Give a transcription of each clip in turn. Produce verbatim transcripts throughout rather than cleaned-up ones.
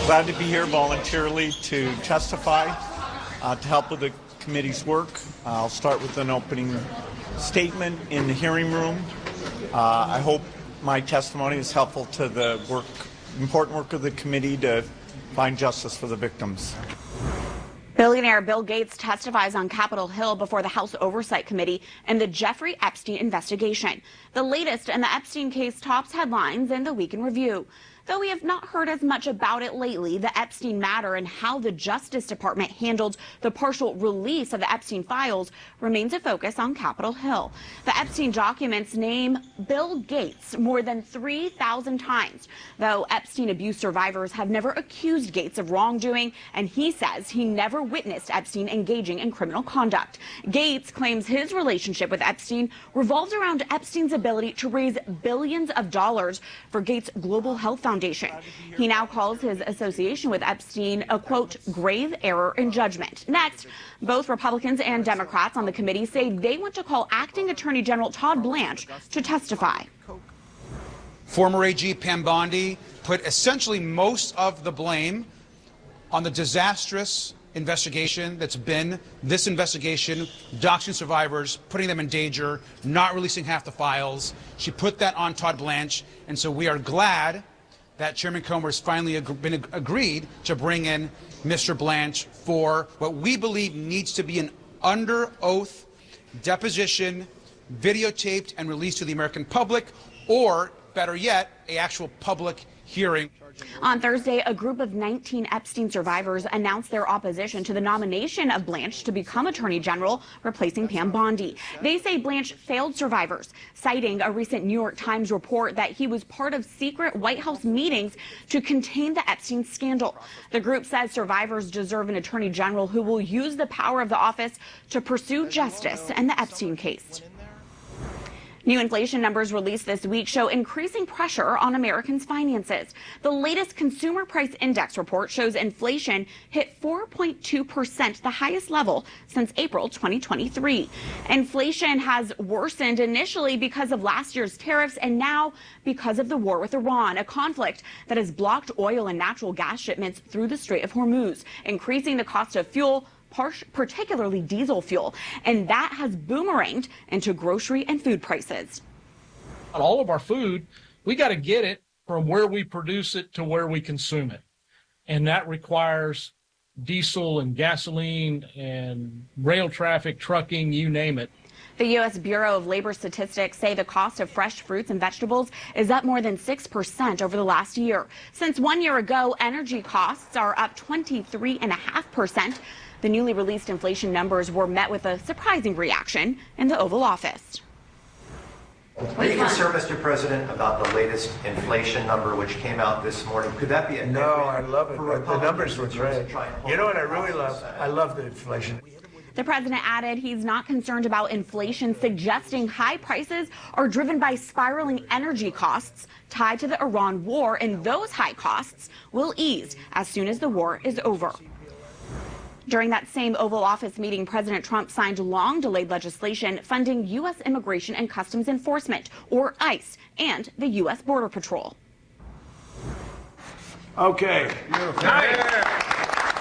Glad to be here voluntarily to testify, uh, to help with the committee's work. Uh, I'll start with an opening statement in the hearing room. Uh, I hope my testimony is helpful to the work, important work of the committee to find justice for the victims. Billionaire Bill Gates testifies on Capitol Hill before the House Oversight Committee in the Jeffrey Epstein investigation. The latest in the Epstein case tops headlines in the Week in Review. Though we have not heard as much about it lately, the Epstein matter and how the Justice Department handled the partial release of the Epstein files remains a focus on Capitol Hill. The Epstein documents name Bill Gates more than three thousand times, though Epstein abuse survivors have never accused Gates of wrongdoing, and he says he never witnessed Epstein engaging in criminal conduct. Gates claims his relationship with Epstein revolves around Epstein's ability to raise billions of dollars for Gates' Global Health Foundation. He now calls his association with Epstein a, quote, grave error in judgment. Next, both Republicans and Democrats on the committee say they want to call Acting Attorney General Todd Blanche to testify. Former A G Pam Bondi put essentially most of the blame on the disastrous investigation that's been this investigation, doxing survivors, putting them in danger, not releasing half the files. She put that on Todd Blanche, and so we are glad that Chairman Comer has finally ag been ag agreed to bring in Mister Blanche for what we believe needs to be an under oath deposition, videotaped and released to the American public, or better yet, an actual public hearing. On Thursday, a group of nineteen Epstein survivors announced their opposition to the nomination of Blanche to become Attorney General, replacing Pam Bondi. They say Blanche failed survivors, citing a recent New York Times report that he was part of secret White House meetings to contain the Epstein scandal. The group says survivors deserve an Attorney General who will use the power of the office to pursue justice in the Epstein case. New inflation numbers released this week show increasing pressure on Americans' finances. The latest Consumer Price Index report shows inflation hit four point two percent, the highest level since April twenty twenty-three. Inflation has worsened initially because of last year's tariffs and now because of the war with Iran, a conflict that has blocked oil and natural gas shipments through the Strait of Hormuz, increasing the cost of fuel, particularly diesel fuel, and that has boomeranged into grocery and food prices. All of our food, we got to get it from where we produce it to where we consume it, and that requires diesel and gasoline and rail traffic, trucking, you name it. The U S Bureau of Labor Statistics say the cost of fresh fruits and vegetables is up more than six percent over the last year. Since one year ago, energy costs are up twenty-three point five percent. The newly released inflation numbers were met with a surprising reaction in the Oval Office. Are you concerned, Mister President, about the latest inflation number which came out this morning? Could that be a no? I love it. The numbers were great. You know what I really love? I love the inflation. The president added he's not concerned about inflation, suggesting high prices are driven by spiraling energy costs tied to the Iran war, and those high costs will ease as soon as the war is over. During that same Oval Office meeting, President Trump signed long-delayed legislation funding U S Immigration and Customs Enforcement, or ICE, and the U S Border Patrol. Okay. Nice.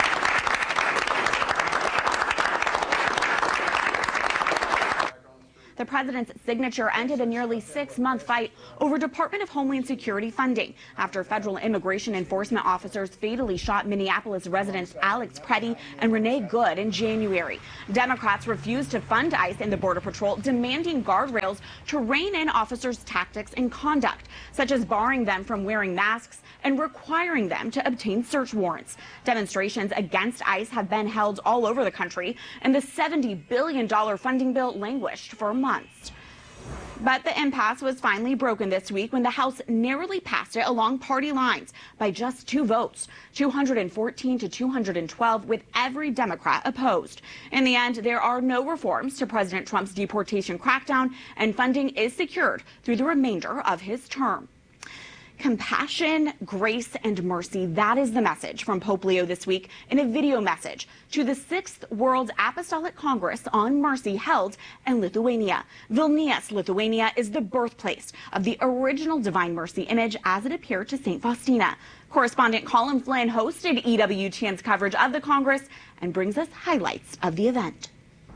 The president's signature ended a nearly six-month fight over Department of Homeland Security funding after federal immigration enforcement officers fatally shot Minneapolis residents Alex Preddy and Renee Good in January. Democrats refused to fund ICE and the Border Patrol, demanding guardrails to rein in officers' tactics and conduct, such as barring them from wearing masks and requiring them to obtain search warrants. Demonstrations against ICE have been held all over the country, and the seventy billion dollar funding bill languished for months. But the impasse was finally broken this week when the House narrowly passed it along party lines by just two votes, two hundred fourteen to two hundred twelve, with every Democrat opposed. In the end, there are no reforms to President Trump's deportation crackdown, and funding is secured through the remainder of his term. Compassion, grace, and mercy. That is the message from Pope Leo this week in a video message to the sixth World Apostolic Congress on Mercy held in Lithuania. Vilnius, Lithuania is the birthplace of the original Divine Mercy image as it appeared to Saint Faustina. Correspondent Colin Flynn hosted E W T N's coverage of the Congress and brings us highlights of the event.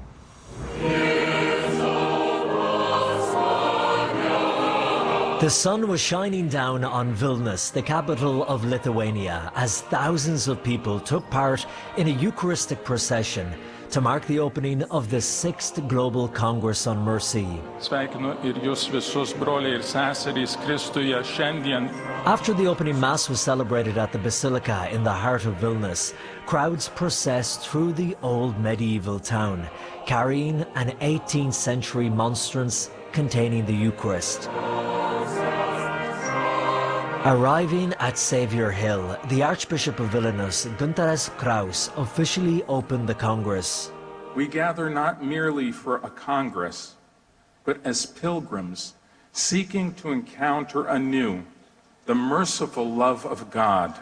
The sun was shining down on Vilnius, the capital of Lithuania, as thousands of people took part in a Eucharistic procession to mark the opening of the sixth Global Congress on Mercy. Sveikinu ir jūs visus, broliai ir seserys, Kristuje šiandien. After the opening Mass was celebrated at the Basilica in the heart of Vilnius, crowds processed through the old medieval town, carrying an eighteenth century monstrance containing the Eucharist. Arriving at Saviour Hill, the Archbishop of Vilnius, Guntaras Kraus, officially opened the Congress. We gather not merely for a Congress, but as pilgrims seeking to encounter anew the merciful love of God.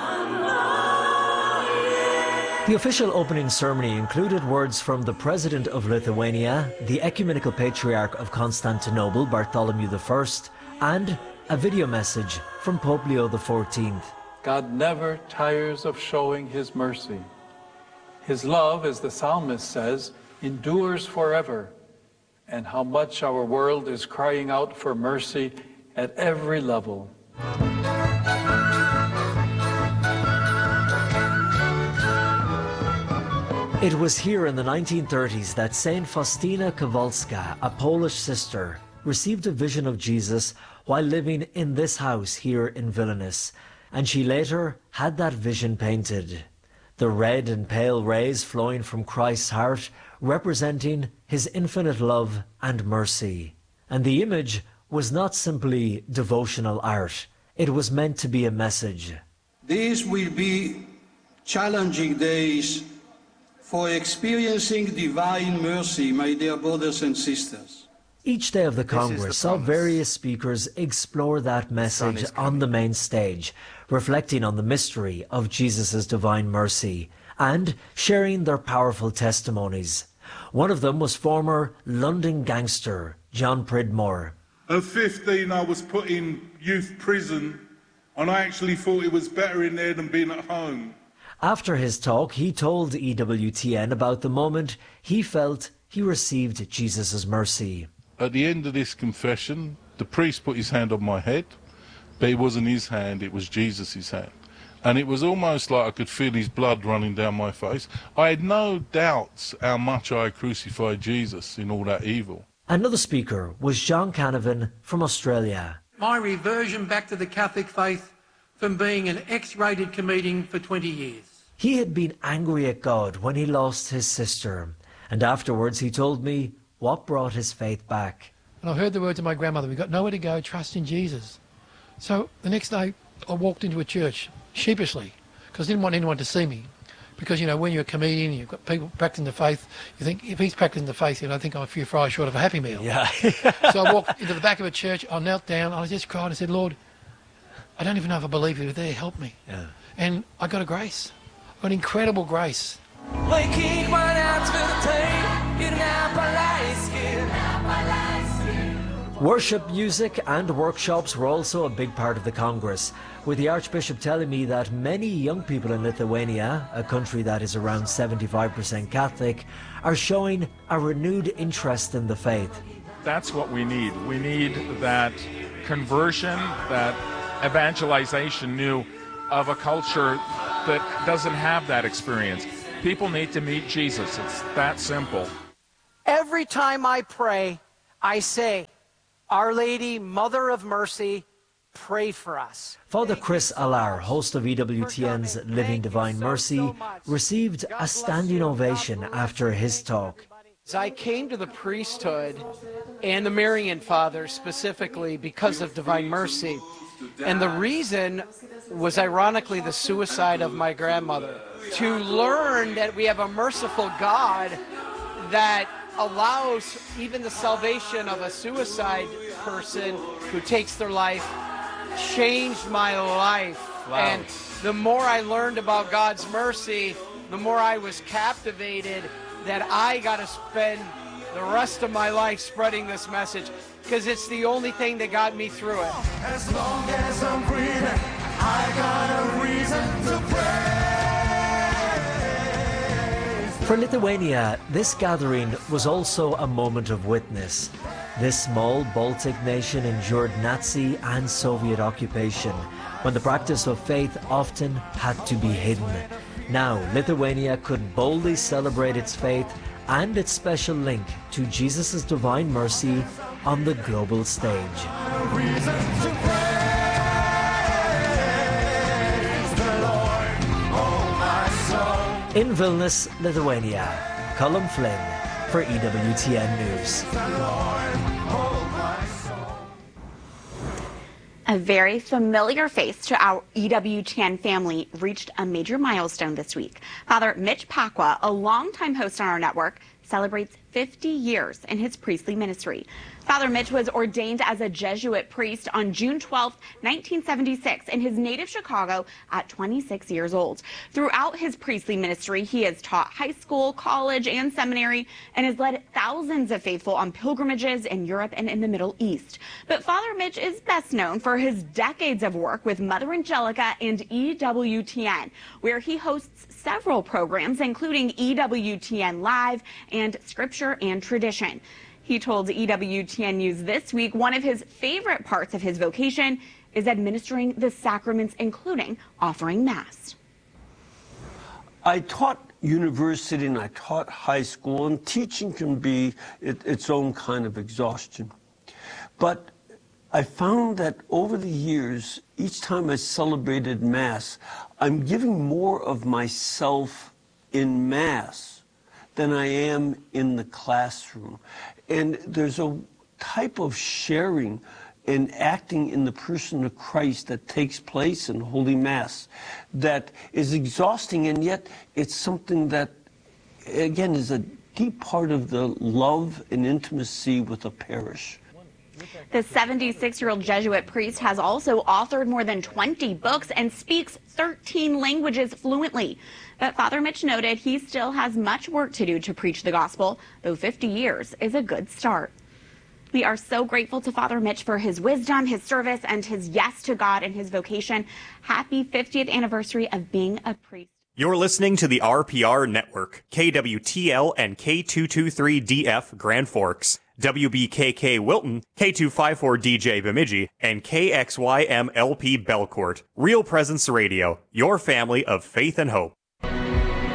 The official opening ceremony included words from the President of Lithuania, the Ecumenical Patriarch of Constantinople, Bartholomew the First, and a video message from Pope Leo the fourteenth. God never tires of showing his mercy. His love, as the psalmist says, endures forever. And how much our world is crying out for mercy at every level. It was here in the nineteen thirties that Saint Faustina Kowalska, a Polish sister, received a vision of Jesus while living in this house here in Vilnius, and she later had that vision painted. The red and pale rays flowing from Christ's heart, representing his infinite love and mercy. And the image was not simply devotional art, it was meant to be a message. These will be challenging days for experiencing divine mercy, my dear brothers and sisters. Each day of the Congress saw various speakers explore that message on the main stage, reflecting on the mystery of Jesus' divine mercy and sharing their powerful testimonies. One of them was former London gangster John Pridmore. At fifteen, I was put in youth prison, and I actually thought it was better in there than being at home. After his talk, he told E W T N about the moment he felt he received Jesus' mercy. At the end of this confession, the priest put his hand on my head, but it wasn't his hand, it was Jesus' hand. And it was almost like I could feel his blood running down my face. I had no doubts how much I crucified Jesus in all that evil. Another speaker was John Canavan from Australia. My reversion back to the Catholic faith from being an X-rated comedian for twenty years. He had been angry at God when he lost his sister, and afterwards he told me what brought his faith back. And I heard the words of my grandmother, we've got nowhere to go, trust in Jesus. So the next day I walked into a church, sheepishly, because I didn't want anyone to see me. Because, you know, when you're a comedian, you've got people practicing the faith, you think, if he's practicing the faith, you know, I think I'm a few fries short of a Happy Meal. Yeah. So I walked into the back of a church, I knelt down, I just cried and said, Lord, I don't even know if I believe you were there, help me. Yeah. And I got a grace, I got an incredible grace. Worship, music and workshops were also a big part of the Congress, with the Archbishop telling me that many young people in Lithuania, a country that is around seventy-five percent Catholic, are showing a renewed interest in the faith. That's what we need. We need that conversion, that evangelization new of a culture that doesn't have that experience. People need to meet Jesus. It's that simple. Every time I pray, I say, Our Lady, Mother of Mercy, pray for us. Father Chris Allar, host of E W T N's Living Divine Mercy, received a standing ovation after his talk. I came to the priesthood and the Marian Fathers specifically because of Divine Mercy. And the reason was ironically the suicide of my grandmother. To learn that we have a merciful God that allows even the salvation of a suicide person who takes their life changed my life. Wow. And the more I learned about God's mercy, the more I was captivated that I got to spend the rest of my life spreading this message, because it's the only thing that got me through it. As long as I'm breathing, I got a reason to praise. For Lithuania, this gathering was also a moment of witness. This small Baltic nation endured Nazi and Soviet occupation, when the practice of faith often had to be hidden. Now, Lithuania could boldly celebrate its faith and its special link to Jesus' divine mercy on the global stage. In Vilnius, Lithuania, Colin Flynn for E W T N News. A very familiar face to our E W T N family reached a major milestone this week. Father Mitch Pacwa, a longtime host on our network, celebrates fifty years in his priestly ministry. Father Mitch was ordained as a Jesuit priest on June twelfth, nineteen seventy-six in his native Chicago at twenty-six years old. Throughout his priestly ministry, he has taught high school, college, and seminary, and has led thousands of faithful on pilgrimages in Europe and in the Middle East. But Father Mitch is best known for his decades of work with Mother Angelica and E W T N, where he hosts several programs, including E W T N Live and Scripture and Tradition. He told E W T N News this week one of his favorite parts of his vocation is administering the sacraments, including offering Mass. I taught university and I taught high school, and teaching can be it, its own kind of exhaustion. But I found that over the years, each time I celebrated Mass, I'm giving more of myself in Mass than I am in the classroom. And there's a type of sharing and acting in the person of Christ that takes place in Holy Mass that is exhausting, and yet it's something that, again, is a deep part of the love and intimacy with a parish. The seventy-six-year-old Jesuit priest has also authored more than twenty books and speaks thirteen languages fluently. But Father Mitch noted he still has much work to do to preach the gospel, though fifty years is a good start. We are so grateful to Father Mitch for his wisdom, his service, and his yes to God and his vocation. Happy fiftieth anniversary of being a priest. You're listening to the R P R Network, K W T L and K two two three D F Grand Forks, W B K K Wilton, K two five four D J Bemidji, and K X Y M L P Belcourt. Real Presence Radio, your family of faith and hope.